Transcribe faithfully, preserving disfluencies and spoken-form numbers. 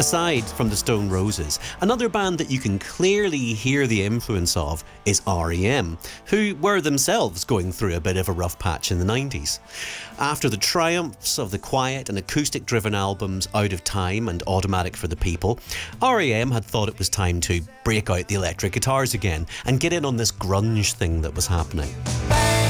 Aside from the Stone Roses, another band that you can clearly hear the influence of is R E M, who were themselves going through a bit of a rough patch in the nineties. After the triumphs of the quiet and acoustic-driven albums Out of Time and Automatic for the People, R E M had thought it was time to break out the electric guitars again and get in on this grunge thing that was happening.